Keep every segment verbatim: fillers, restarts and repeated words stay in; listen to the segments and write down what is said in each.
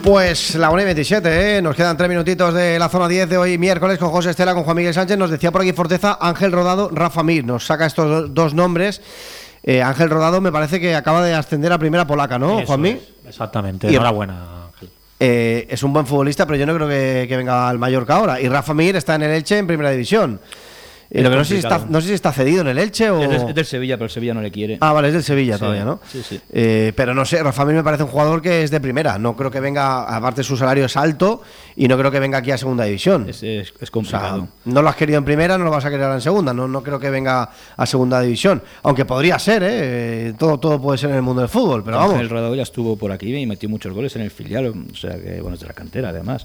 Pues la una y veintisiete, ¿eh? Nos quedan tres minutitos de la zona diez de hoy miércoles con José Estela, con Juan Miguel Sánchez. Nos decía por aquí Forteza, Ángel Rodado, Rafa Mir. Nos saca estos do- dos nombres. Eh, Ángel Rodado me parece que acaba de ascender a primera polaca, ¿no, Juanmi? Exactamente, y enhorabuena, Ángel. Eh, es un buen futbolista, pero yo no creo que, que venga al Mallorca ahora. Y Rafa Mir está en el Elche en primera división. Eh, lo que no sé, si está, no sé si está cedido en el Elche o... Es del, es del Sevilla, pero el Sevilla no le quiere. Ah, vale, es del Sevilla Sí, todavía, ¿no? sí, sí. Eh, pero no sé, Rafa Mir me parece un jugador que es de primera. No creo que venga, aparte su salario es alto, y no creo que venga aquí a segunda división. Es, es, es O sea, complicado. no lo has querido en primera, no lo vas a querer ahora en segunda. No, no creo que venga a segunda división. Aunque podría ser, ¿eh? Eh, Todo, todo puede ser en el mundo del fútbol, pero vamos. El Rodado ya estuvo por aquí y metió muchos goles en el filial, o sea que, bueno, es de la cantera además.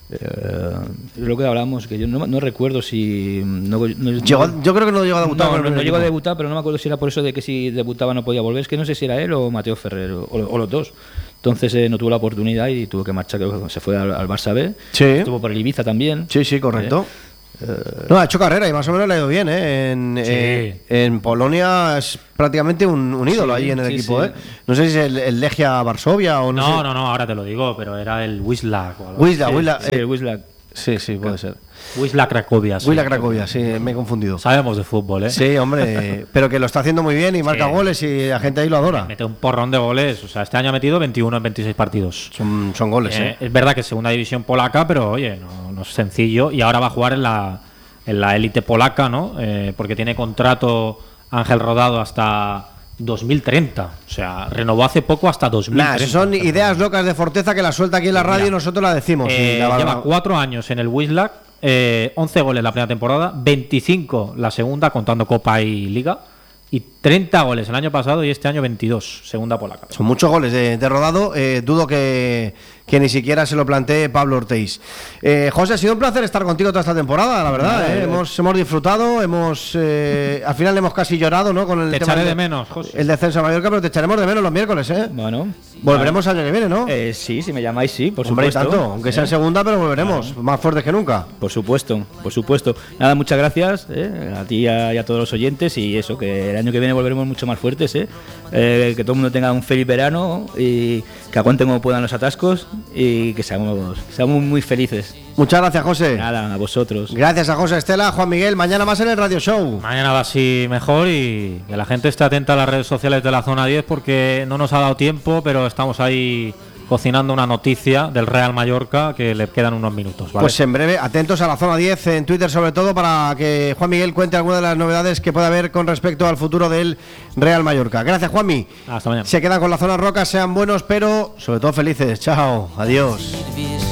Eh, lo que hablamos, que yo no, no recuerdo si. No, no, Llegó- yo creo que no llegó a debutar. No, con el no, no primer llegó a equipo. debutar, pero no me acuerdo si era por eso de que si debutaba no podía volver. Es que no sé si era él o Mateo Ferrer, o, o los dos. Entonces eh, no tuvo la oportunidad y tuvo que marchar, creo que se fue al, al Barça B. Sí. Estuvo por el Ibiza también. Sí, sí, correcto. Eh, No, ha hecho carrera y más o menos le ha ido bien, ¿eh? En, Sí. eh, en Polonia es prácticamente un, un ídolo Sí, ahí en el sí, equipo, sí. ¿eh? No sé si es el, el Legia Varsovia o no, No, sé. no, no, ahora te lo digo, pero era el Wisla. o algo Wisla, así. Wisla, sí, eh, el Wisla. sí, sí, puede ser. Wisla Cracovia. sí. Wisla Cracovia, sí, me he confundido. Sabemos de fútbol, ¿eh? Sí, hombre, pero que lo está haciendo muy bien y marca Sí. goles y la gente ahí lo adora. Mete un porrón de goles. O sea, este año ha metido veintiuno en veintiséis partidos. Son, son goles, Eh, ¿eh? es verdad que es segunda división polaca, pero oye, no, no es sencillo. Y ahora va a jugar en la en la élite polaca, ¿no? Eh, porque tiene contrato Ángel Rodado hasta dos mil treinta. O sea, renovó hace poco hasta dos mil treinta. Nah, son ideas locas de Forteza que la suelta aquí en la radio Mira, y nosotros la decimos. Eh, y la- lleva cuatro años en el Wisla, eh, once goles la primera temporada, veinticinco la segunda, contando Copa y Liga, y treinta goles el año pasado y este año veintidós, segunda polaca. Son muchos goles de, de Rodado. eh, dudo que, que ni siquiera se lo plantee Pablo Ortiz. Eh, José, ha sido un placer estar contigo toda esta temporada, la verdad. Nada, eh, eh. hemos, hemos disfrutado, hemos eh, al final hemos casi llorado, ¿no? Con el Te tema echaré del- de menos, José. el descenso a Mallorca, pero te echaremos de menos los miércoles, ¿eh? Bueno. Volveremos al año que viene, ¿no? Eh, sí, si me llamáis, sí, por Hombre, y supuesto. tanto, aunque sea en Eh, segunda, pero volveremos, más fuertes que nunca. Por supuesto, por supuesto. Nada, muchas gracias eh, a ti y a, y a todos los oyentes, y eso, que el año que viene volveremos mucho más fuertes, eh. Eh, que todo el mundo tenga un feliz verano y que aguanten como puedan los atascos y que seamos, seamos muy felices. Muchas gracias, José. Nada, a vosotros. Gracias a José Estela, Juan Miguel. Mañana más en el Radio Show. Mañana va así mejor y que la gente esté atenta a las redes sociales de la Zona diez porque no nos ha dado tiempo, pero estamos ahí cocinando una noticia del Real Mallorca que le quedan unos minutos, ¿vale? Pues en breve, atentos a la Zona diez en Twitter sobre todo para que Juan Miguel cuente alguna de las novedades que pueda haber con respecto al futuro del Real Mallorca. Gracias, Juanmi. Hasta mañana. Se quedan con la Zona Roca, sean buenos, pero sobre todo felices. Chao, adiós.